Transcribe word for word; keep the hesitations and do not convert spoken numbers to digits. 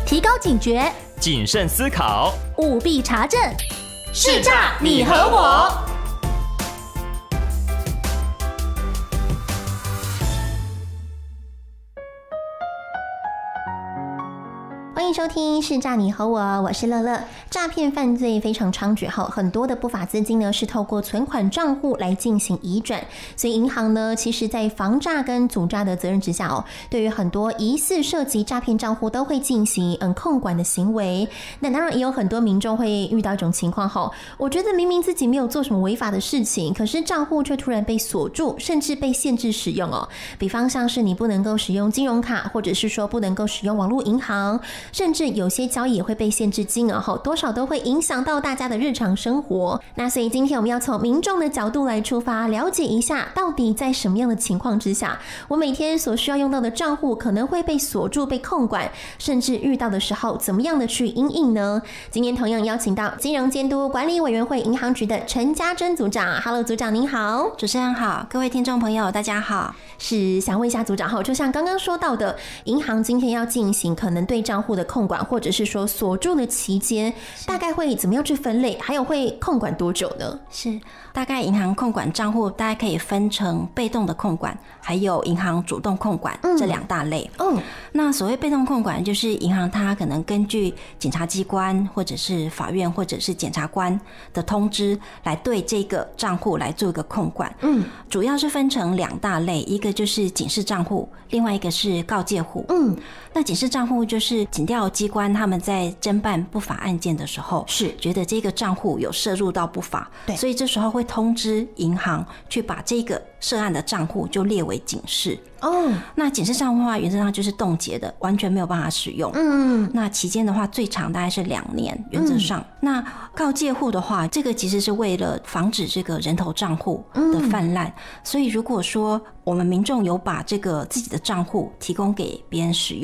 提高警觉， 谨慎思考， 务必查证。识诈你和我。欢迎收听《识诈你和我》，我是乐乐。诈骗犯罪非常猖獗后，很多的不法资金呢是透过存款账户来进行移转，所以银行呢，其实在防诈跟阻诈的责任之下哦，对于很多疑似涉及诈骗账户都会进行嗯控管的行为。那当然也有很多民众会遇到一种情况后，我觉得明明自己没有做什么违法的事情，可是账户却突然被锁住，甚至被限制使用哦。比方像是你不能够使用金融卡，或者是说不能够使用网络银行。甚至有些交易也会被限制金额后，多少都会影响到大家的日常生活。那所以今天我们要从民众的角度来出发，了解一下到底在什么样的情况之下，我每天所需要用到的账户可能会被锁住、被控管，甚至遇到的时候怎么样的去因应呢？今天同样邀请到金融监督管理委员会银行局的陈家珍组长。Hello， 组长您好。 主持人好，各位听众朋友大家好。 是想问一下组长，就像刚刚说到的，银行今天要进行可能对账户的控管，或者是说锁住的期间，大概会怎么样去分类？还有会控管多久呢？ 是大概银行控管账户大概可以分成被动的控管，还有银行主动控管、嗯、这两大类。嗯，那所谓被动控管，就是银行它可能根据检察机关或者是法院或者是检察官的通知，来对这个账户来做一个控管。嗯，主要是分成两大类，一个就是警示账户，另外一个是告诫户。嗯，那警示账户就是警调机关他们在侦办不法案件的时候，是觉得这个账户有涉入到不法，对，所以这时候会通知银行去把这个涉案的账户就列为警示。哦，那警示账户的话，原则上就是冻结的，完全没有办法使用。嗯，那期间的话，最长大概是两年，原则上。嗯、那告诫户的话，这个其实是为了防止这个人头账户的泛滥，嗯、所以如果说我们民众有把这个自己的账户提供给别人使用。